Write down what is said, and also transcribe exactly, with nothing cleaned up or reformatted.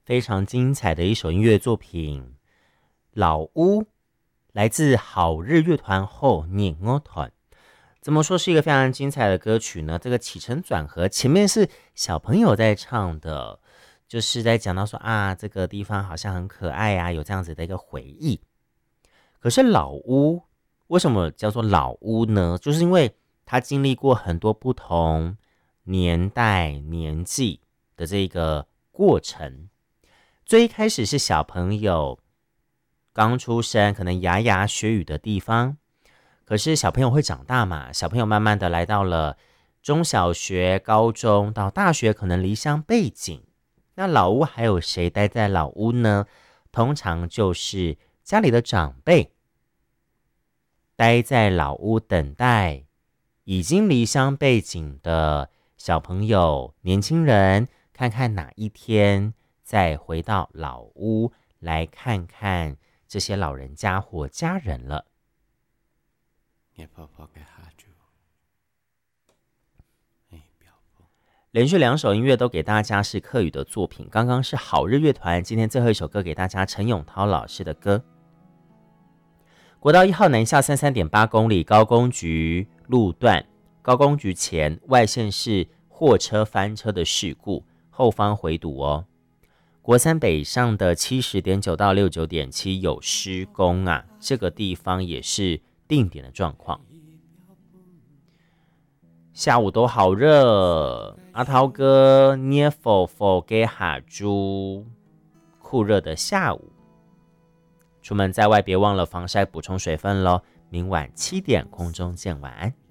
非常精彩的一首音乐作品《老屋》，来自好日乐团后念乐团。怎么说是一个非常精彩的歌曲呢？这个起承转合，前面是小朋友在唱的，就是在讲到说啊，这个地方好像很可爱啊，有这样子的一个回忆。可是老屋为什么叫做老屋呢？就是因为它经历过很多不同年代、年纪的这个过程。最一开始是小朋友刚出生，可能牙牙学语的地方。可是小朋友会长大嘛，小朋友慢慢的来到了中小学、高中到大学，可能离乡背井。那老屋还有谁待在老屋呢？通常就是家里的长辈待在老屋等待已经离乡背井的小朋友、年轻人，看看哪一天再回到老屋来看看这些老人家或家人了。连续两首音乐都给大家是客语的作品，刚刚是好日乐团，今天最后一首歌给大家陈永涛老师的歌。国道一号南下三三点八公里，高工局路段，高工局前外线是货车翻车的事故，后方回堵哦。国三北上的七十点九到六九点七有施工啊，这个地方也是定点的状况。下午都好热，阿涛哥捏否否给哈猪，酷热的下午，出门在外别忘了防晒补充水分咯。明晚七点空中见，晚安。